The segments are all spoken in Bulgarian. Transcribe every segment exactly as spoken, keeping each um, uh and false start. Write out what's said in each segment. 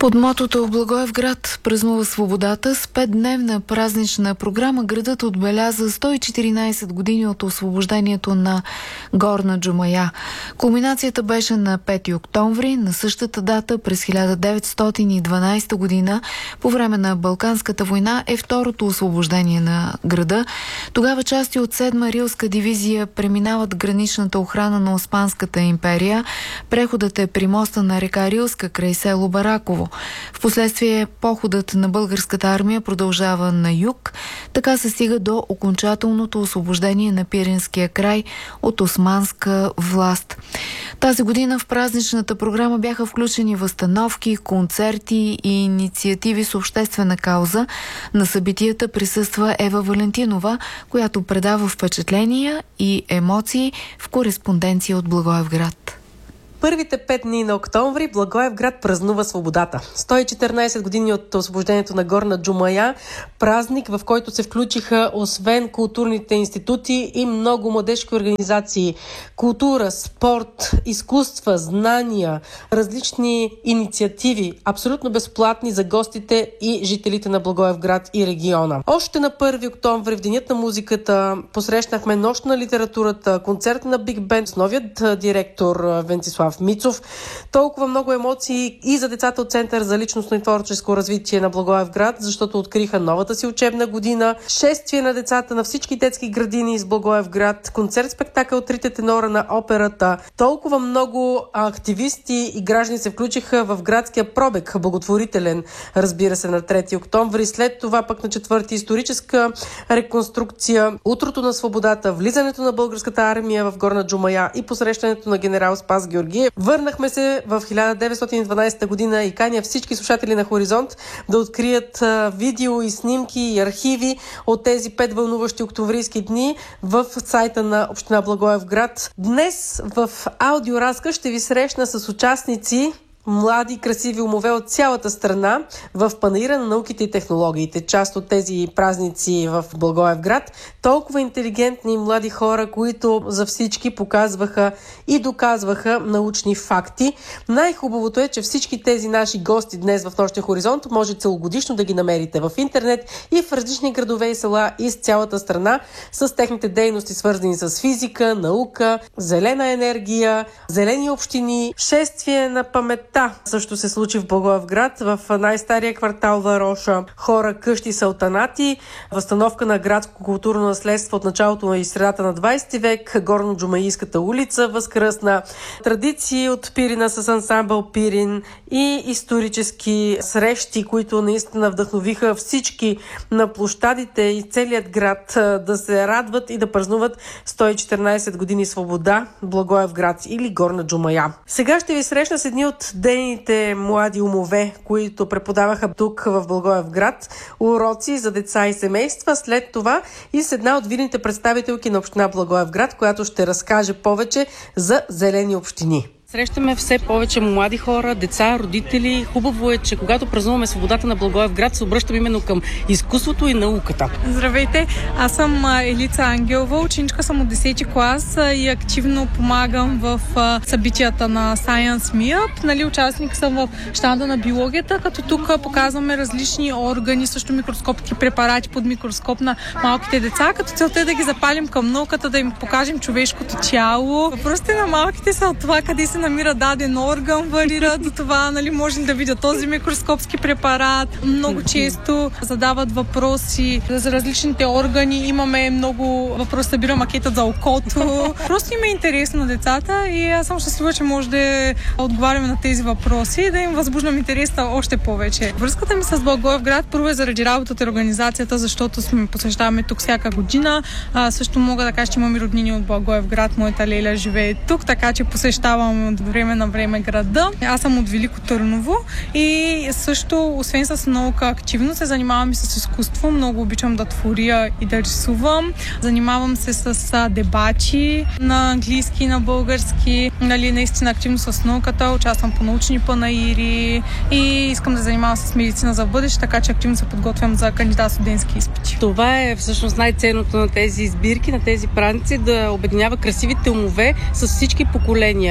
Под мотото Благоевград празнува свободата с петдневна празнична програма. Градът отбеляза сто и четиринайсет години от освобождението на Горна Джумая. Кулминацията беше на пети октомври. На същата дата през хиляда деветстотин и дванайсета година, по време на Балканската война, е второто освобождение на града. Тогава части от седма Рилска дивизия преминават граничната охрана на Османската империя. Преходът е при моста на река Рилска край село Бараково. Впоследствие походът на българската армия продължава на юг. Така се стига до окончателното освобождение на Пиринския край от османска власт. Тази година в празничната програма бяха включени възстановки, концерти и инициативи с обществена кауза. На събитията присъства Ева Валентинова, която предава впечатления и емоции в кореспонденция от Благоевград. Първите пет дни на октомври Благоевград празнува свободата. сто и четиринайсет години от освобождението на Горна Джумая, празник, в който се включиха освен културните институти и много младежки организации. Култура, спорт, изкуства, знания, различни инициативи, абсолютно безплатни за гостите и жителите на Благоевград и региона. Още на първи октомври, в Денят на музиката, посрещнахме Нощ на литературата, концерт на Биг Бенд с новият директор Венцислав Мицов. Толкова много емоции и за децата от Център за личностно и творческо развитие на Благоевград, защото откриха новата си учебна година. Шествие на децата на всички детски градини из Благоевград, концерт-спектакъл от трите тенора на операта. Толкова много активисти и граждани се включиха в градския пробег, благотворителен, разбира се, на трети октомври. След това пък на четвърти историческа реконструкция, утрото на свободата, влизането на българската армия в Горна Джумая и посрещането на генерал Спас Георгиев. Върнахме се в хиляда деветстотин и дванайсета година и каня всички слушатели на Хоризонт да открият а, видео и снимки и архиви от тези пет вълнуващи октомврийски дни в сайта на община Благоевград. Днес в аудиоразказ ще ви срещна с участници, млади, красиви умове от цялата страна в панаира на науките и технологиите. Част от тези празници в Благоевград. Толкова интелигентни млади хора, които за всички показваха и доказваха научни факти. Най-хубавото е, че всички тези наши гости днес в Нощния хоризонт може целогодишно да ги намерите в интернет и в различни градове и села из цялата страна с техните дейности, свързани с физика, наука, зелена енергия, зелени общини, шествие на памет. Та, също се случи в Благоевград, в най-стария квартал Вароша. Хора, къщи, салтанати, възстановка на градско културно наследство от началото и средата на двайсети век, Горно-Джумаийската улица възкръсна, традиции от Пирина с ансамбъл Пирин и исторически срещи, които наистина вдъхновиха всички на площадите и целият град да се радват и да празнуват сто и четиринайсет години свобода, Благоевград или Горна Джумая. Сега ще ви срещна с едни от дейните млади умове, които преподаваха тук в Благоевград уроци за деца и семейства. След това и с една от видните представителки на община Благоевград, която ще разкаже повече за зелени общини. Срещаме все повече млади хора, деца, родители. Хубаво е, че когато празнуваме свободата на Благоевград, се обръщаме именно към изкуството и науката. Здравейте, аз съм Елица Ангелова, ученичка съм от десети клас и активно помагам в събитията на Science Meetup. Нали, участник съм в щанда на биологията, като тук показваме различни органи, също микроскопски препарати под микроскоп на малките деца, като целта е да ги запалим към науката, да им покажем човешкото тяло. Въпросите на малките са от това къде се намира даден орган, варира до това, нали, можем да видят този микроскопски препарат. Много често задават въпроси за различните органи. Имаме много въпроси, събира макета за окото. Просто им е интересно на децата и аз съм щастлива, че може да отговаряме на тези въпроси и да им възбуждам интереса още повече. Връзката ми с Благоевград първо е заради работата и организацията, защото сме посещаваме тук всяка година. А, също мога да кажа, че имам и роднини от Благоевград. Моята Леля живее тук, така че посещавам от време на време града. Аз съм от Велико Търново и също, освен с наука активно, се занимавам и с изкуство. Много обичам да творя и да рисувам. Занимавам се с дебати на английски и на български. Нали, наистина активно с науката, участвам по научни панаири и искам да занимавам с медицина за бъдеще, така че активно се подготвям за кандидат студентски изпити. Това е всъщност най-ценното на тези избирки, на тези празници, да обединява красивите умове с всички поколения. Млади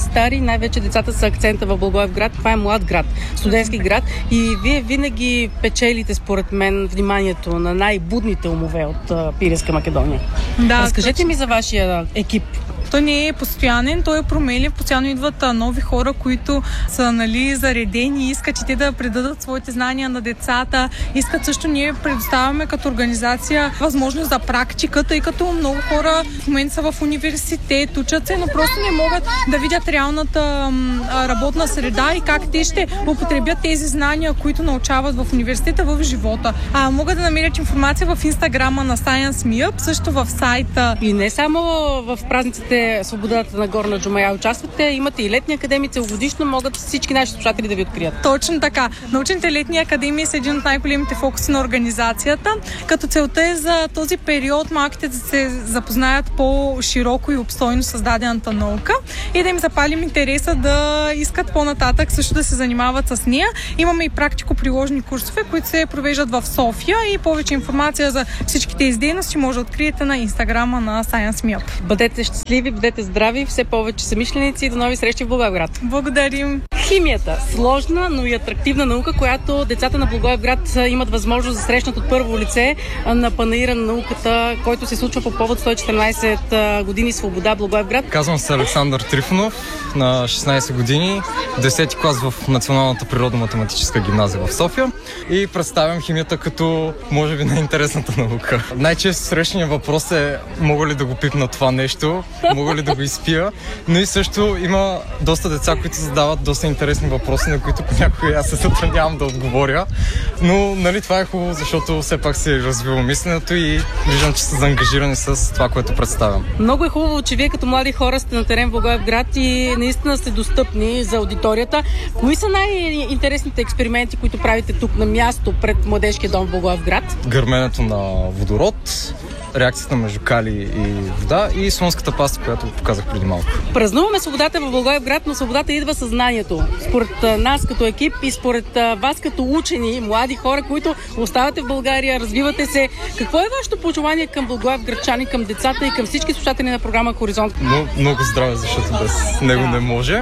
стари, най-вече децата са акцента в Благоевград. Това е млад град, студентски град и вие винаги печелите, според мен, вниманието на най-будните умове от Пиринска Македония. Да, разкажете точно. ми за вашия екип. Той не е постоянен, той е променлив, постоянно идват а, нови хора, които са, нали, заредени, искат и те да предадат своите знания на децата, искат също ние предоставяме като организация възможност за практика, тъй като много хора в момента са в университет, учат се, но просто не могат да видят реалната а, работна среда и как те ще употребят тези знания, които научават в университета в живота. А могат да намерят информация в инстаграма на Science Meetup, също в сайта. И не само в празниците Свободата на Горна Джумая участвате, имате и летни академии, целогодишно могат всички наши слушатели да ви открият. Точно така. Научните летни академии са един от най-големите фокуси на организацията, като целта е за този период малките да се запознаят по-широко и обстойно с дадената наука и да им запалим интереса да искат по-нататък също да се занимават с нея. Имаме и практико-приложни курсове, които се провеждат в София и повече информация за всички тези дейности може да откриете на инстаграма на Science Meetup. Бъдете щастливи, бъдете здрави, все повече съмишленици и до нови срещи в Благоевград. Благодарим! Химията. Сложна, но и атрактивна наука, която децата на Благоевград имат възможност да срещнат от първо лице на панаира на науката, който се случва по повод сто и четиринадесет години свобода Благоевград. Казвам се Александър Трифонов, на шестнадесет години, десети клас в Националната природно-математическа гимназия в София и представям химията като, може би, най-интересната наука. Най-често срещания въпрос е: мога ли да го пипна това нещо, мога ли да го изпия, но и също има доста деца, които задават доста интересни въпроси, на които понякога аз се затруднявам да отговоря, но нали, това е хубаво, защото все пак се развива мисленето и виждам, че са заангажирани с това, което представям. Много е хубаво, че вие като млади хора сте на терен в Благоевград и наистина сте достъпни за аудиторията. Кои са най-интересните експерименти, които правите тук на място пред Младежкия дом в Благоевград? Гърменето на водород, реакцията между калий и вода и слонската паста, която показах преди малко. Празнуваме свободата в Благоевград, но свободата идва със знанието. Според нас като екип и според вас като учени, млади хора, които оставате в България, развивате се. Какво е вашето пожелание към благоевградчани, към децата и към всички слушатели на програма Хоризонт? Но, много здраве, защото без него не може.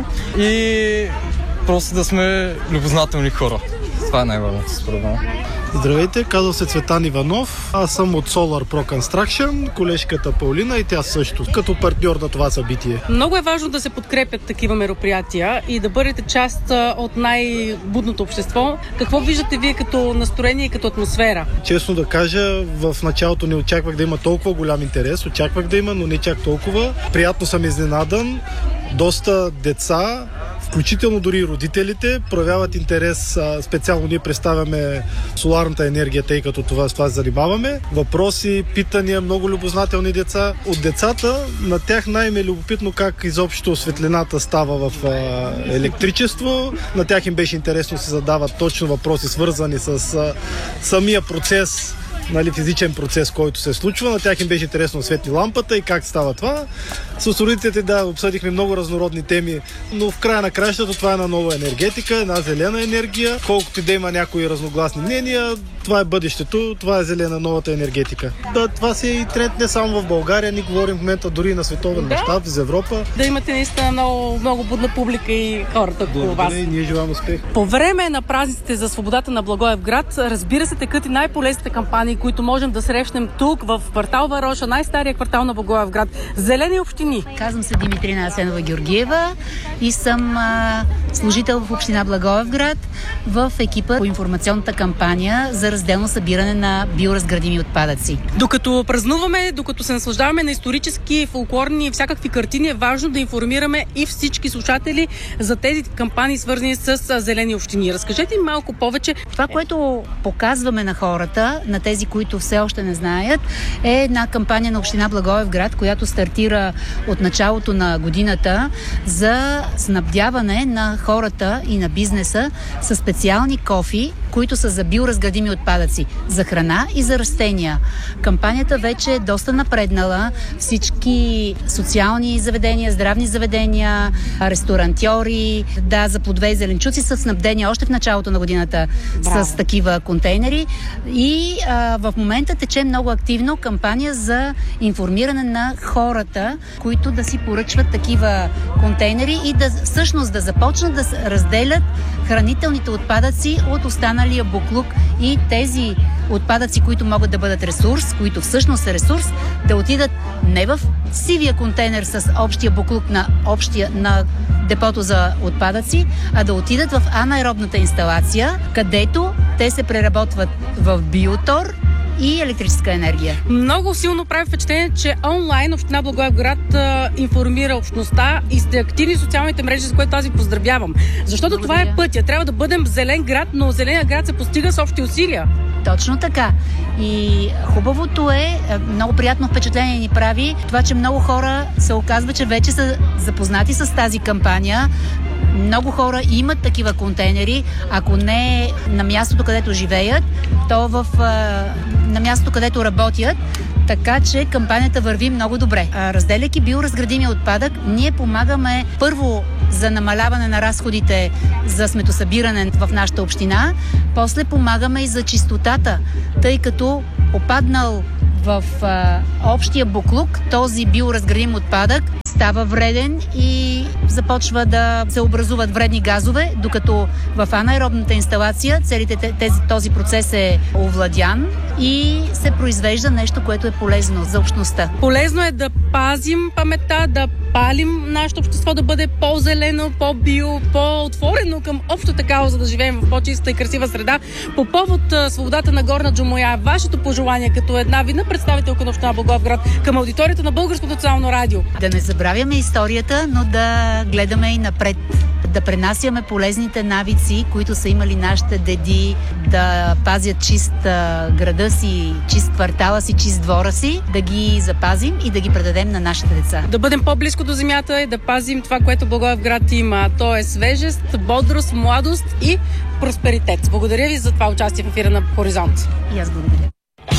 И просто да сме любознателни хора. Това е най-важното според мен. Здравейте, казвам се Цветан Иванов. Аз съм от Solar Pro Construction, колежката Паулина и тя също, като партньор на това събитие. Много е важно да се подкрепят такива мероприятия и да бъдете част от най-будното общество. Какво виждате вие като настроение и като атмосфера? Честно да кажа, в началото не очаквах да има толкова голям интерес. Очаквах да има, но не чак толкова. Приятно съм изненадан. Доста деца, включително дори и родителите, проявяват интерес. Специално ние представяме соларната енергия, тъй като това, с това се занимаваме. Въпроси, питания, много любознателни деца. От децата на тях най-ме е любопитно как изобщо светлината става в електричество. На тях им беше интересно да се задават точно въпроси, свързани с самия процес, нали, физичен процес, който се случва. На тях им беше интересно светли лампата и как става това. С родителите, да, обсъдихме много разнородни теми, но в края на кращата това е една нова енергетика, една зелена енергия. Колкото и да има някои разногласни мнения, това е бъдещето, това е зелена новата енергетика. Да, това си е и тренд не само в България, ние говорим в момента дори на световен мащаб, да? За Европа. Да имате наистина много, много будна публика и хората около вас. И ние желаем успех. По време на празниците за свободата на Благоевград, разбира се, текат и най-полезните кампании, които можем да срещнем тук в квартал Вароша, най-стария квартал на Благоевград. Зелени общини. Казвам се Димитрина Асенова-Георгиева и съм а, служител в община Благоевград в екипа по информационната кампания за разделно събиране на биоразградими отпадъци. Докато празнуваме, докато се наслаждаваме на исторически, фолклорни и всякакви картини, е важно да информираме и всички слушатели за тези кампании, свързани с зелени общини. Разкажете им малко повече. Това, което показваме на хората, на тези, които все още не знаят, е една кампания на община Благоевград, която стартира от началото на годината за снабдяване на хората и на бизнеса с специални кофи, които са за биоразградими отпадъци, за храна и за растения. Кампанията вече е доста напреднала. Всички социални заведения, здравни заведения, ресторантьори, да, за плодове и зеленчуци са снабдени още в началото на годината Браво. С такива контейнери. И а, в момента тече много активно кампания за информиране на хората, които да си поръчват такива контейнери и да всъщност да започнат да разделят хранителните отпадъци от останалия буклук и тези отпадъци, които могат да бъдат ресурс, които всъщност са ресурс, да отидат не в сивия контейнер с общия буклук на, общия, на депото за отпадъци, а да отидат в анаеробната инсталация, където те се преработват в биотор и електрическа енергия. Много силно прави впечатление, че онлайн Община Благоевград а, информира общността и сте активни в социалните мрежи, с което аз ви поздравявам. Защото Благодаря. Това е пътя. Трябва да бъдем зелен град, но зеления град се постига с общи усилия. Точно така. И хубавото е, много приятно впечатление ни прави това, че много хора се оказва, че вече са запознати с тази кампания. Много хора имат такива контейнери, ако не на мястото, където живеят, то в, на мястото, където работят. Така че кампанията върви много добре. Разделяйки биоразградимия отпадък, ние помагаме първо за намаляване на разходите за сметосъбиране в нашата община, после помагаме и за чистотата, тъй като попаднал в а, общия буклук, този биоразградим отпадък става вреден и започва да се образуват вредни газове, докато в анаеробната инсталация целите тези, този процес е овладян и се произвежда нещо, което е полезно за общността. Полезно е да пазим паметта, да палим нашето общество да бъде по-зелено, по-био, по-отворено към общата кауза, за да живеем в по-чиста и красива среда. По повод свободата на Горна Джумая, вашето пожелание като една видна представителка на Община Благоевград към аудиторията на Българското национално радио? Да не забравяме историята, но да гледаме и напред. Да пренасяме полезните навици, които са имали нашите деди, да пазят чист града си, чист квартала си, чист двора си, да ги запазим и да ги предадем на нашите деца. Да бъдем по-близко до земята и да пазим това, което Благоевград има. То е свежест, бодрост, младост и просперитет. Благодаря ви за това участие в ефира на Хоризонт. И аз благодаря.